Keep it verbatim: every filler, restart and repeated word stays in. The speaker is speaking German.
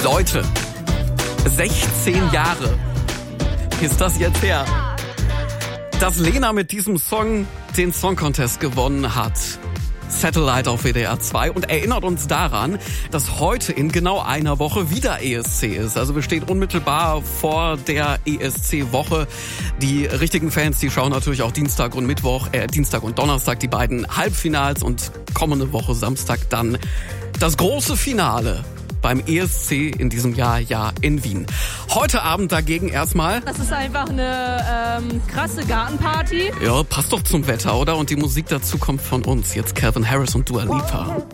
Leute, sechzehn Jahre ist das jetzt her, dass Lena mit diesem Song den Song Contest gewonnen hat. Satellite auf W D R zwei und erinnert uns daran, dass heute in genau einer Woche wieder E S C ist. Also wir stehen unmittelbar vor der E S C-Woche. Die richtigen Fans, die schauen natürlich auch Dienstag und Mittwoch, äh, Dienstag und Donnerstag die beiden Halbfinals und kommende Woche Samstag dann das große Finale beim E S C in diesem Jahr ja in Wien. Heute Abend dagegen erstmal. Das ist einfach eine ähm, krasse Gartenparty. Ja, passt doch zum Wetter, oder? Und die Musik dazu kommt von uns. Jetzt Calvin Harris und Dua Lipa.